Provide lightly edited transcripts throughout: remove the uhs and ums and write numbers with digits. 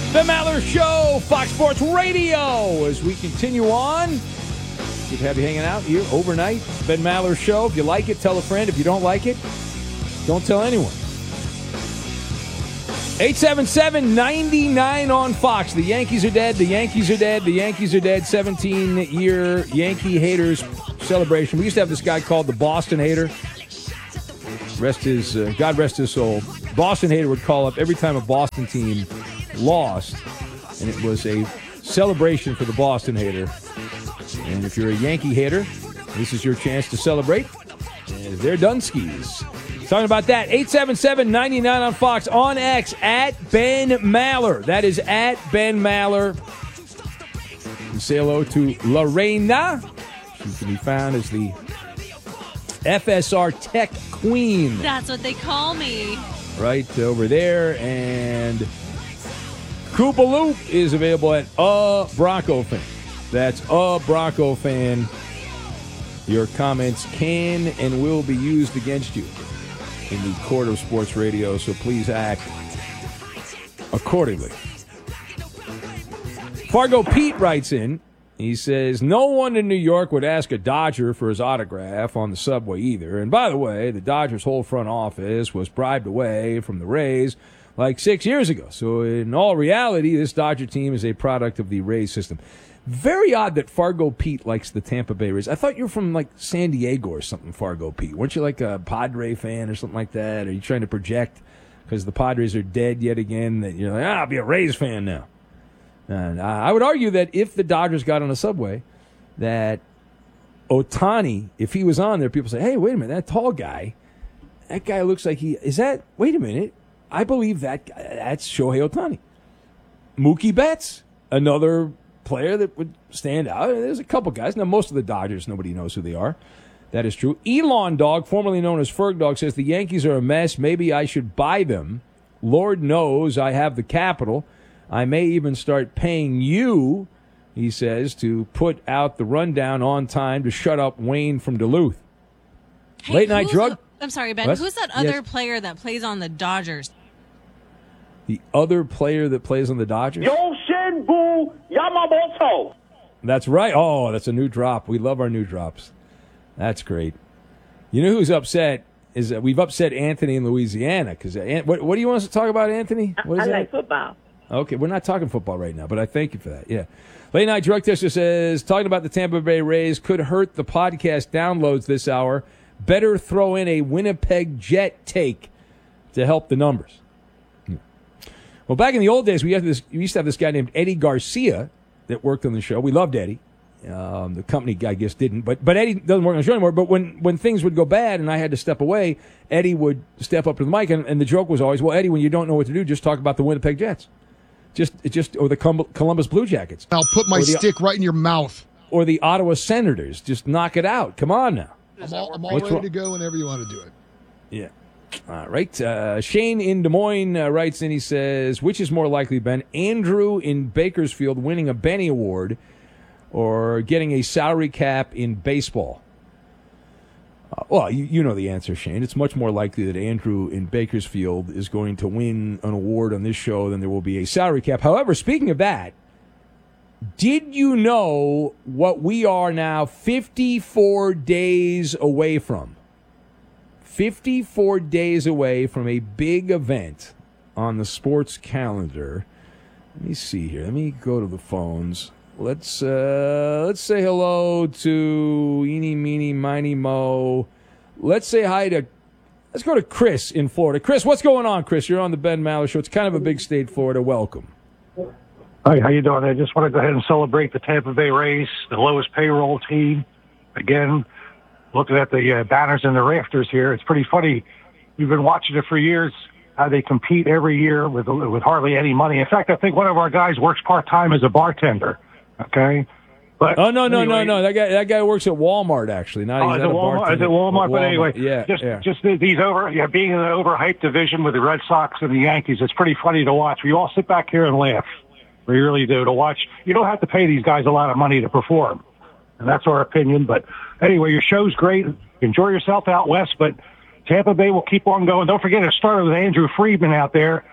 The Maller Show, Fox Sports Radio. As we continue on, good to have you hanging out here overnight. Ben Maller Show. If you like it, tell a friend. If you don't like it, don't tell anyone. 877-99 on Fox. The Yankees are dead. The Yankees are dead. The Yankees are dead. 17-year Yankee haters celebration. We used to have this guy called the Boston Hater. God rest his soul. Boston Hater would call up every time a Boston team lost, and it was a celebration for the Boston Hater. And if you're a Yankee hater, this is your chance to celebrate. And they're done skis. Talking about that, 877-99 on Fox, on X, at Ben Maller. That is at Ben Maller. And say hello to Lorena. She can be found as the FSR Tech Queen. That's what they call me. Right over there. And Koopa Loop is available at Bronco Fan. That's Bronco Fan. Your comments can and will be used against you in the court of sports radio, so please act accordingly. Fargo Pete writes in. He says, no one in New York would ask a Dodger for his autograph on the subway either. And by the way, the Dodgers' whole front office was bribed away from the Rays like 6 years ago. So in all reality, this Dodger team is a product of the Rays system. Very odd that Fargo Pete likes the Tampa Bay Rays. I thought you were from like San Diego or something, Fargo Pete. Weren't you like a Padre fan or something like that? Are you trying to project because the Padres are dead yet again that you're like, I'll be a Rays fan now? And I would argue that if the Dodgers got on a subway, that Ohtani, if he was on there, people say, hey, wait a minute, that tall guy, that guy looks like wait a minute, I believe that's Shohei Ohtani. Mookie Betts, another player that would stand out. There's a couple guys. Now, most of the Dodgers, nobody knows who they are. That is true. Elon Dog, formerly known as Ferg Dog, says the Yankees are a mess. Maybe I should buy them. Lord knows I have the capital. I may even start paying you, he says, to put out the rundown on time to shut up Wayne from Duluth. Hey, Late night drug? I'm sorry, Ben. What? Who's that other player that plays on the Dodgers? The other player that plays on the Dodgers? Yoshinbu Yamamoto. That's right. Oh, that's a new drop. We love our new drops. That's great. You know who's upset is that we've upset Anthony in Louisiana. Because what do you want us to talk about, Anthony? What is I that? like football. Okay, we're not talking football right now, but I thank you for that. Yeah. Late Night Drug Tester says, talking about the Tampa Bay Rays could hurt the podcast downloads this hour. Better throw in a Winnipeg Jet take to help the numbers. Yeah. Well, back in the old days, we used to have this guy named Eddie Garcia that worked on the show. We loved Eddie. The company, I guess, didn't. But Eddie doesn't work on the show anymore. But when things would go bad and I had to step away, Eddie would step up to the mic. And the joke was always, well, Eddie, when you don't know what to do, just talk about the Winnipeg Jets. Or the Columbus Blue Jackets. I'll put my stick right in your mouth. Or the Ottawa Senators. Just knock it out. Come on now. I'm all ready to go whenever you want to do it. Yeah. All right. Shane in Des Moines writes in. He says, which is more likely, Ben? Andrew in Bakersfield winning a Benny Award or getting a salary cap in baseball? Well, you know the answer, Shane. It's much more likely that Andrew in Bakersfield is going to win an award on this show than there will be a salary cap. However, speaking of that, did you know what we are now 54 days away from? 54 days away from a big event on the sports calendar. Let me see here. Let me go to the phones. Let's say hello to Eeny, Meeny, Miny, Mo. Let's go to Chris in Florida. Chris, what's going on, Chris? You're on the Ben Maller Show. It's kind of a big state, Florida. Welcome. Hi, how you doing? I just want to go ahead and celebrate the Tampa Bay Rays, the lowest payroll team. Again, looking at the banners and the rafters here, it's pretty funny. We've been watching it for years, how they compete every year with hardly any money. In fact, I think one of our guys works part-time as a bartender. Okay. But no. That guy works at Walmart actually. Not at Walmart. But anyway, just these being in an overhyped division with the Red Sox and the Yankees, it's pretty funny to watch. We all sit back here and laugh. We really do to watch. You don't have to pay these guys a lot of money to perform, and that's our opinion. But anyway, your show's great. Enjoy yourself out west. But Tampa Bay will keep on going. Don't forget it started with Andrew Friedman out there.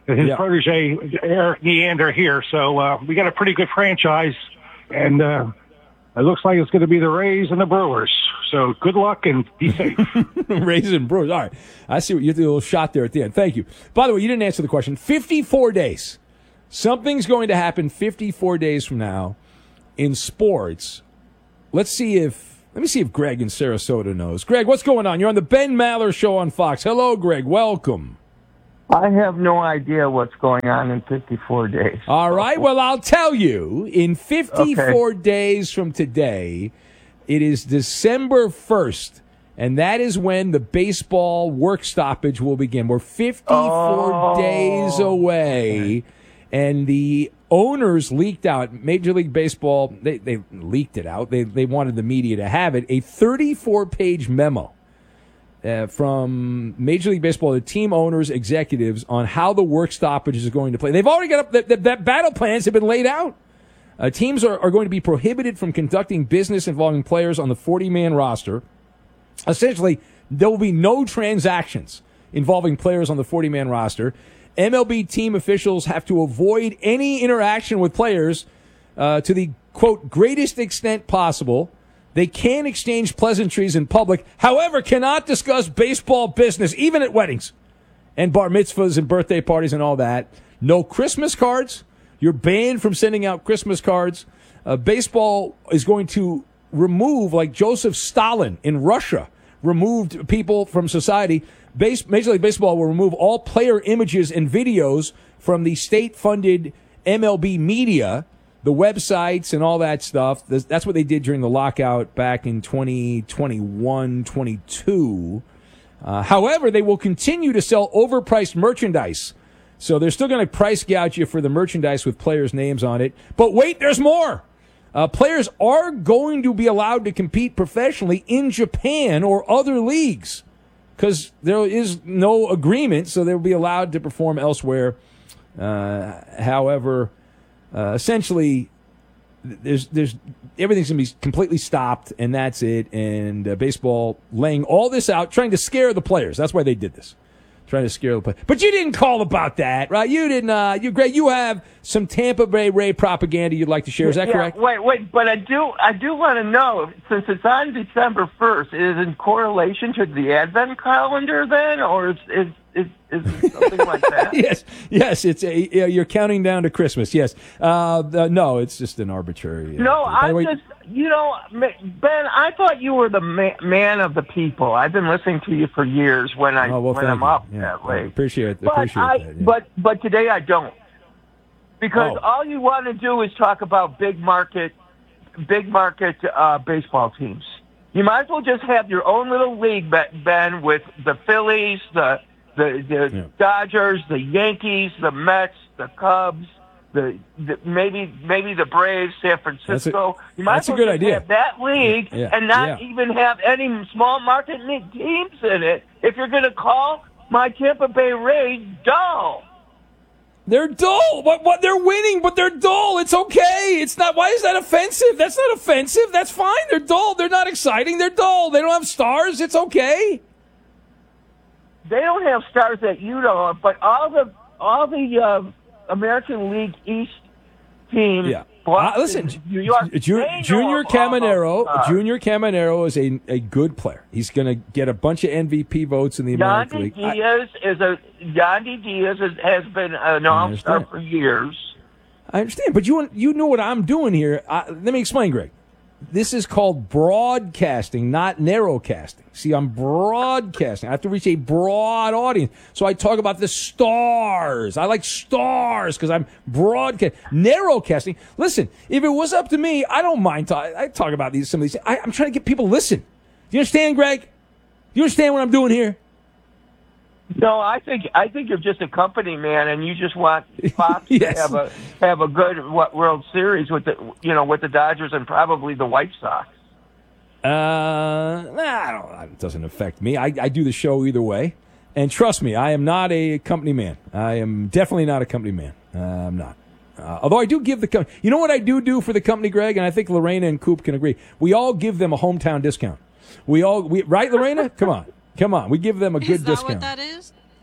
his Yeah. protege, Eric Neander, here. So we got a pretty good franchise, and it looks like it's going to be the Rays and the Brewers. So good luck and be safe. Rays and Brewers. All right. I see what you did, a little shot there at the end. Thank you. By the way, you didn't answer the question. 54 days. Something's going to happen 54 days from now in sports. Let me see if Greg in Sarasota knows. Greg, what's going on? You're on the Ben Maller Show on Fox. Hello, Greg. Welcome. I have no idea what's going on in 54 days. All right. Well, I'll tell you. In 54 days from today, it is December 1st, and that is when the baseball work stoppage will begin. We're 54 days away, and the owners leaked out, Major League Baseball, they leaked it out. They wanted the media to have it, a 34-page memo from Major League Baseball, the team owners, executives, on how the work stoppage is going to play. They've already got up, that battle plans have been laid out. Teams are going to be prohibited from conducting business involving players on the 40-man roster. Essentially, there will be no transactions involving players on the 40-man roster. MLB team officials have to avoid any interaction with players to the, quote, greatest extent possible. They can exchange pleasantries in public, however, cannot discuss baseball business, even at weddings and bar mitzvahs and birthday parties and all that. No Christmas cards. You're banned from sending out Christmas cards. Baseball is going to remove, like Joseph Stalin in Russia, removed people from society. Major League Baseball will remove all player images and videos from the state-funded MLB media, the websites and all that stuff. That's what they did during the lockout back in 2021-22. However, they will continue to sell overpriced merchandise. So they're still going to price gouge you for the merchandise with players' names on it. But wait, there's more. Players are going to be allowed to compete professionally in Japan or other leagues because there is no agreement, so they'll be allowed to perform elsewhere. However, essentially, there's everything's going to be completely stopped, and that's it. And baseball laying all this out, trying to scare the players. That's why they did this. Trying to scare the players. But you didn't call about that, right? You didn't. Greg, you have some Tampa Bay Ray propaganda you'd like to share. Is that correct? Wait. But I do want to know, since it's on December 1st, is it in correlation to the Advent calendar then, or is it something like that? Yes. It's you're counting down to Christmas. Yes. No, it's just an arbitrary. No, Ben, I thought you were the man of the people. I've been listening to you for years when I'm up that late. Appreciate that. Yeah. But today I don't, because all you want to do is talk about big market baseball teams. You might as well just have your own little league, Ben, with the Phillies, the Dodgers, the Yankees, the Mets, the Cubs, maybe the Braves, San Francisco. You might as well just have that league and not even have any small market league teams in it if you're going to call my Tampa Bay Rays dull. They're dull. What? They're winning, but they're dull. It's okay. It's not. Why is that offensive? That's not offensive. That's fine. They're dull. They're not exciting. They're dull. They don't have stars. It's okay. They don't have stars that you know of, but all the American League East teams. Yeah. Listen, New York, Junior Caminero is a good player. He's going to get a bunch of MVP votes in the American League. Yandy Diaz has been an all-star for years. I understand, but you know what I'm doing here. Let me explain, Greg. This is called broadcasting, not narrowcasting. See, I'm broadcasting. I have to reach a broad audience. So I talk about the stars. I like stars because I'm broadcasting. Narrowcasting. Listen, if it was up to me, I don't mind I talk about some of these. I'm trying to get people to listen. Do you understand, Greg? Do you understand what I'm doing here? No, I think you're just a company man, and you just want Fox to have a good World Series with the Dodgers and probably the White Sox. It doesn't affect me. I do the show either way, and trust me, I am not a company man. I am definitely not a company man. I'm not. Although I do give the company. You know what I do for the company, Greg, and I think Lorena and Coop can agree. We all give them a hometown discount. Right, Lorena? Come on. We give them a good discount. Is that what that is?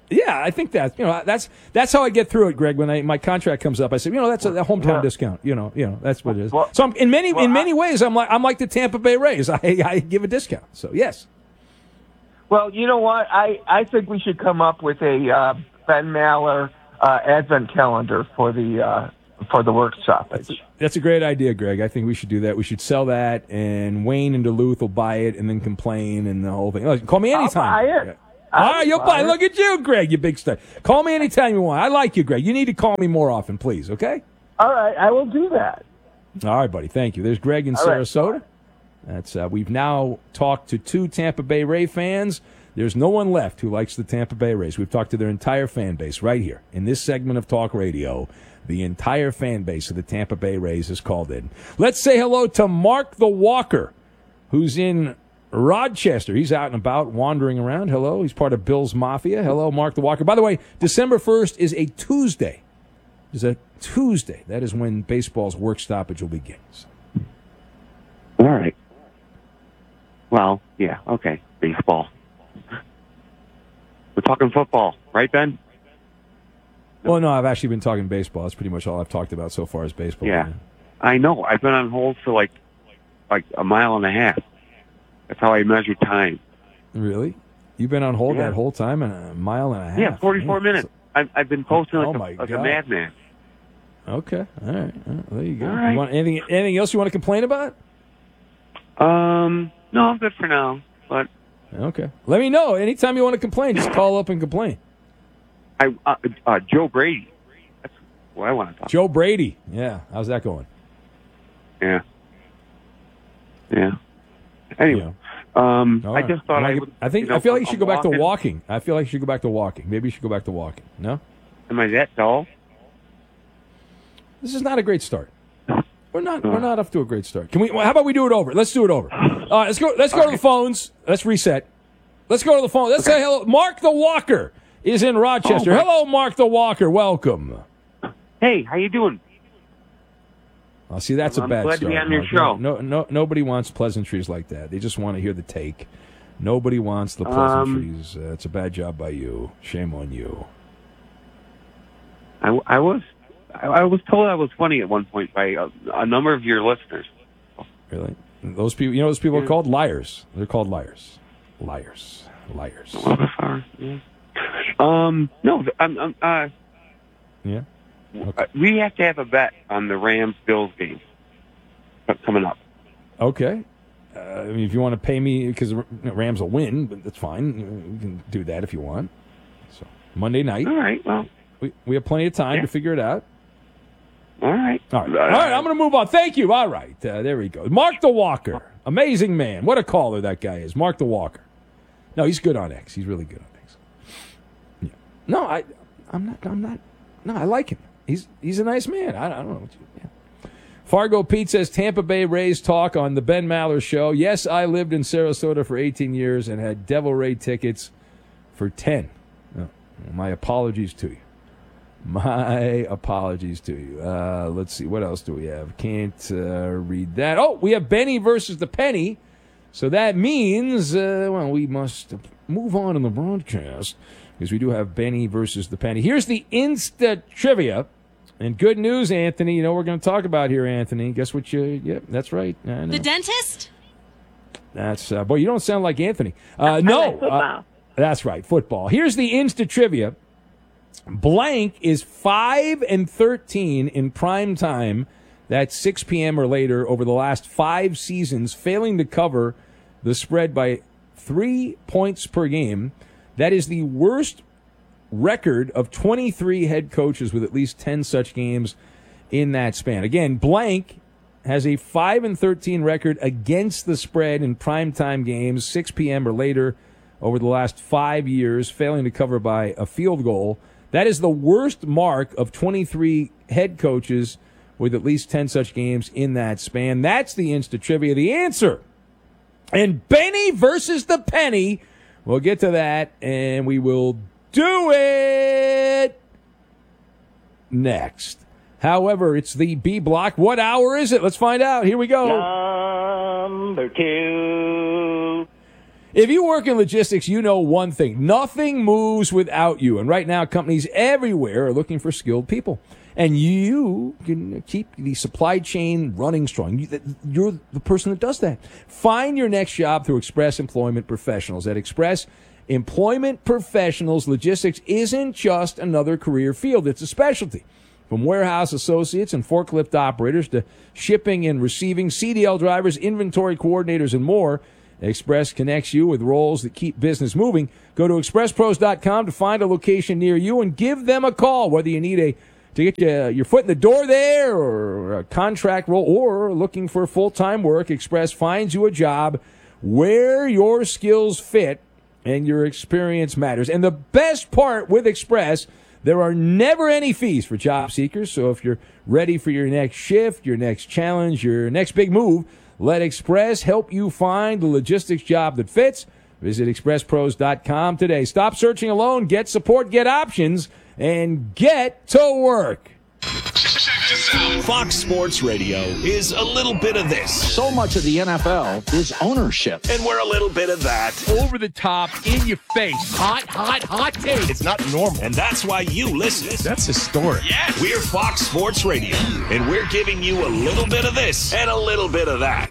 Yeah, I think that's how I get through it, Greg. When my contract comes up, I say, that's a hometown discount. That's what it is. Well, so in many ways, I'm like the Tampa Bay Rays. I give a discount. So yes. Well, you know what? I think we should come up with a Ben Maller advent calendar for the work stoppage. That's a great idea, Greg. I think we should do that. We should sell that, and Wayne and Duluth will buy it and then complain and the whole thing. Call me anytime. I'll buy it. You'll buy it. Look at you, Greg, you big star. Call me anytime you want. I like you, Greg. You need to call me more often, please, okay? All right, I will do that. All right, buddy. Thank you. There's Greg in Sarasota. That's we've now talked to 2 Tampa Bay Ray fans. There's no one left who likes the Tampa Bay Rays. We've talked to their entire fan base right here in this segment of Talk Radio. The entire fan base of the Tampa Bay Rays is called in. Let's say hello to Mark the Walker, who's in Rochester. He's out and about, wandering around. Hello. He's part of Bill's Mafia. Hello, Mark the Walker. By the way, December 1st is a Tuesday. That is when baseball's work stoppage will begin. So. All right. Well, yeah, okay. Baseball. We're talking football, right, Ben? Well, no, I've actually been talking baseball. That's pretty much all I've talked about so far is baseball. Yeah. I know. I've been on hold for like a mile and a half. That's how I measure time. Really? You've been on hold that whole time and a mile and a half? Yeah, 44 minutes. I've been posting like a madman. Okay. All right. There you go. All right. You want anything else you want to complain about? No, I'm good for now. But okay. Let me know. Anytime you want to complain, just call up and complain. Joe Brady. That's what I want to talk Joe Brady. Yeah. How's that going? Yeah. Anyway, I just thought I feel like you should go back to walking. I feel like you should go back to walking. Maybe you should go back to walking. No? Am I that dull? This is not a great start. We're not off to a great start. How about we do it over? Let's do it over. Let's go to the phones. Let's reset. Let's go to the phone. Let's say hello. Mark the Walker is in Rochester. Hello, Mark the Walker. Welcome. Hey, how you doing? See, that's a bad glad start. to be on your Mark. show. No, nobody wants pleasantries like that. They just want to hear the take. Nobody wants the pleasantries. It's a bad job by you. Shame on you. I was told I was funny at one point by a number of your listeners. Really? Those people, those people are called liars. They're called liars. Liars. Yeah. No, yeah. Okay. We have to have a bet on the Rams-Bills game coming up. Okay. If you want to pay me, because the Rams will win, but that's fine. We can do that if you want. So Monday night. All right. Well, we have plenty of time to figure it out. All right. All right. I'm going to move on. Thank you. All right. There we go. Mark the Walker. Amazing man. What a caller that guy is. Mark the Walker. No, he's good on X. He's really good on X. Yeah. No, I'm not. No, I like him. He's a nice man. I don't know what you. Yeah. Fargo Pete says Tampa Bay Rays talk on the Ben Maller show. Yes, I lived in Sarasota for 18 years and had Devil Ray tickets for 10. Oh, my apologies to you. Let's see. What else do we have? Can't read that. Oh, we have Benny versus the Penny. So that means, we must move on in the broadcast because we do have Benny versus the Penny. Here's the Insta Trivia. And good news, Anthony. You know what we're going to talk about here, Anthony. Guess what yep, that's right. The dentist? That's, boy, you don't sound like Anthony. No. That's right, football. Here's the Insta Trivia. Blank is 5-13 in prime time. That's 6 p.m. or later over the last 5 seasons, failing to cover the spread by 3 points per game. That is the worst record of 23 head coaches with at least 10 such games in that span. Again, Blank has a 5-13 record against the spread in primetime games, 6 p.m. or later over the last 5 years, failing to cover by a field goal. That is the worst mark of 23 head coaches with at least 10 such games in that span. That's the Insta Trivia. The answer. And Benny versus the Penny. We'll get to that, and we will do it next. However, it's the B block. What hour is it? Let's find out. Here we go. Number 2. If you work in logistics, you know one thing. Nothing moves without you. And right now, companies everywhere are looking for skilled people. And you can keep the supply chain running strong. You're the person that does that. Find your next job through Express Employment Professionals. At Express Employment Professionals, logistics isn't just another career field. It's a specialty. From warehouse associates and forklift operators to shipping and receiving, CDL drivers, inventory coordinators, and more, Express connects you with roles that keep business moving. Go to expresspros.com to find a location near you and give them a call, whether you need to get your foot in the door there or a contract role or looking for full-time work. Express finds you a job where your skills fit and your experience matters. And the best part with Express, there are never any fees for job seekers. So if you're ready for your next shift, your next challenge, your next big move, let Express help you find the logistics job that fits. Visit expresspros.com today. Stop searching alone. Get support, get options, and get to work. Fox Sports Radio is a little bit of this. So much of the NFL is ownership. And we're a little bit of that. Over the top, in your face. Hot take. It's not normal. And that's why you listen. That's historic. Yeah. We're Fox Sports Radio. And we're giving you a little bit of this and a little bit of that.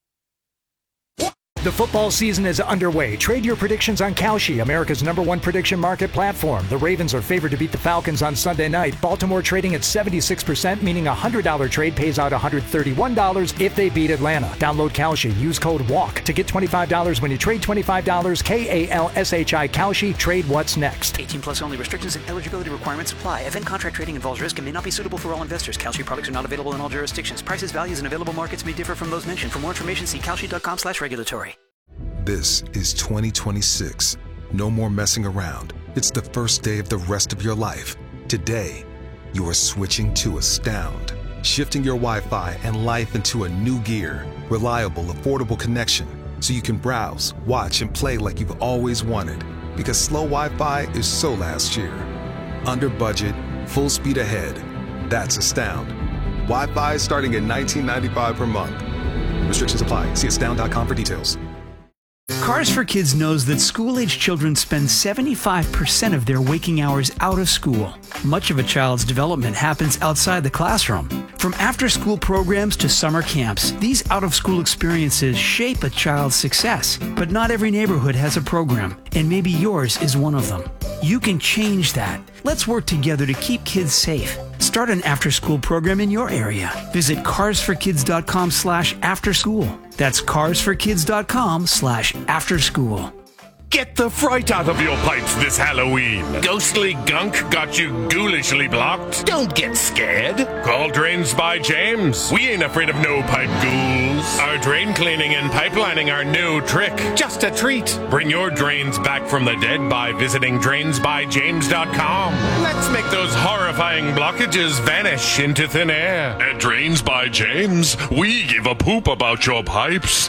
The football season is underway. Trade your predictions on Kalshi, America's #1 prediction market platform. The Ravens are favored to beat the Falcons on Sunday night. Baltimore trading at 76%, meaning a $100 trade pays out $131 if they beat Atlanta. Download Kalshi. Use code WALK to get $25 when you trade $25. KALSHI Kalshi. Trade what's next. 18 plus only. Restrictions and eligibility requirements apply. Event contract trading involves risk and may not be suitable for all investors. Kalshi products are not available in all jurisdictions. Prices, values, and available markets may differ from those mentioned. For more information, see kalshi.com/regulatory. This is 2026. No more messing around. It's the first day of the rest of your life. Today, you are switching to Astound. Shifting your Wi-Fi and life into a new gear. Reliable, affordable connection. So you can browse, watch, and play like you've always wanted. Because slow Wi-Fi is so last year. Under budget, full speed ahead. That's Astound. Wi-Fi starting at $19.95 per month. Restrictions apply. See astound.com for details. Cars for Kids knows that school-age children spend 75% of their waking hours out of school. Much of a child's development happens outside the classroom. From after-school programs to summer camps, these out-of-school experiences shape a child's success. But not every neighborhood has a program, and maybe yours is one of them. You can change that. Let's work together to keep kids safe. Start an after-school program in your area. Visit carsforkids.com/afterschool. That's carsforkids.com/afterschool. Get the fright out of your pipes this Halloween. Ghostly gunk got you ghoulishly blocked? Don't get scared. Call Drains by James. We ain't afraid of no pipe ghouls. Our drain cleaning and pipelining are no trick. Just a treat. Bring your drains back from the dead by visiting drainsbyjames.com. Let's make those horrifying blockages vanish into thin air. At Drains by James, we give a poop about your pipes.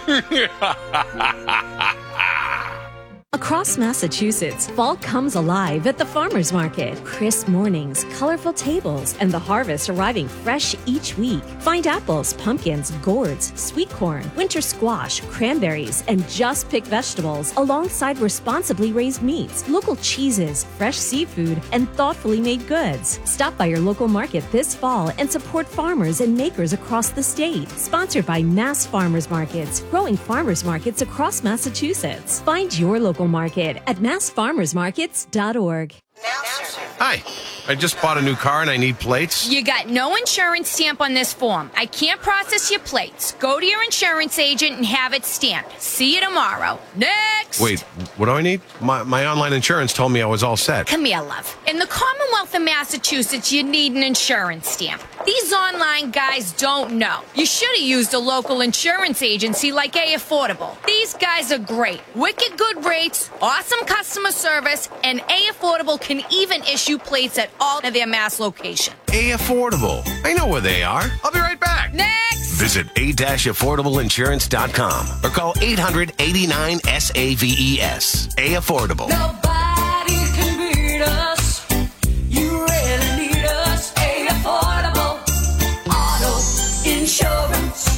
Across Massachusetts, fall comes alive at the farmers market. Crisp mornings, colorful tables, and the harvest arriving fresh each week. Find apples, pumpkins, gourds, sweet corn, winter squash, cranberries, and just picked vegetables alongside responsibly raised meats, local cheeses, fresh seafood, and thoughtfully made goods. Stop by your local market this fall and support farmers and makers across the state. Sponsored by Mass Farmers Markets, growing farmers markets across Massachusetts. Find your local market at massfarmersmarkets.org. Hi, I just bought a new car and I need plates. You got no insurance stamp on this form. I can't process your plates. Go to your insurance agent and have it stamped. See you tomorrow. Next! Wait, what do I need? My online insurance told me I was all set. Come here, love. In the Commonwealth of Massachusetts, you need an insurance stamp. These online guys don't know. You should have used a local insurance agency like A Affordable. These guys are great. Wicked good rates, awesome customer service, and A Affordable can even issue plates at all of their Mass locations. A Affordable. I know where they are. I'll be right back. Next! Visit a-affordableinsurance.com or call 800-89-SAVES. A Affordable. Nobody can beat us. You really need us. A Affordable Auto Insurance.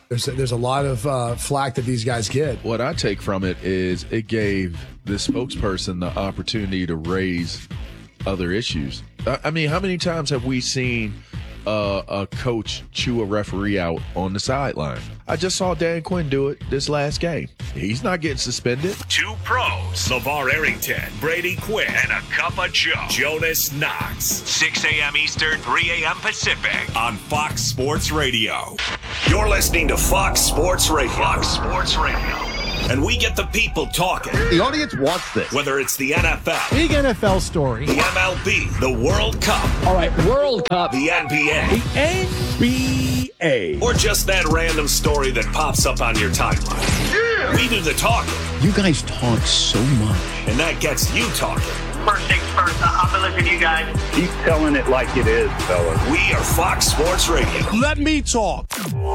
There's a lot of flack that these guys get. What I take from it is it gave the spokesperson the opportunity to raise other issues. I mean, how many times have we seen a coach chew a referee out on the sideline? I just saw Dan Quinn do it this last game. He's not getting suspended. Two pros, LeVar Arrington, Brady Quinn, and a cup of Joe, Jonas Knox. 6 a.m. Eastern, 3 a.m. Pacific on Fox Sports Radio. You're listening to Fox Sports Radio. Fox Sports Radio. And we get the people talking. The audience wants this. Whether it's the NFL, big NFL story, the MLB, the World Cup. All right, World Cup. The NBA. The NBA. Or just that random story that pops up on your timeline. Yeah! We do the talking. You guys talk so much. And that gets you talking. First things first, I've been listening to you guys. Keep telling it like it is, fellas. We are Fox Sports Radio. Let me talk.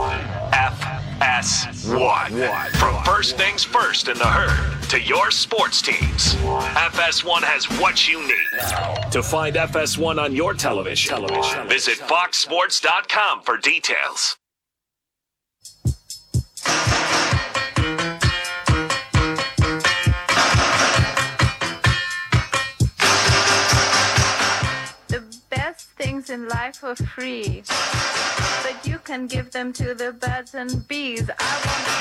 FS1. From first things first in the herd to your sports teams, FS1 has what you need. To find FS1 on your television, visit foxsports.com for details. The best things in life are free, but you can give them to the birds and bees. I want